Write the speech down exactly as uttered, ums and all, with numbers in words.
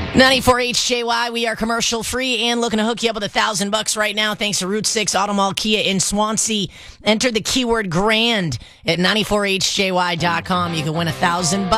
ninety-four H J Y, we are commercial free and looking to hook you up with a thousand bucks right now thanks to Route six Auto Mall Kia in Swansea. Enter the keyword grand at ninety-four H J Y dot com. You can win a thousand bucks.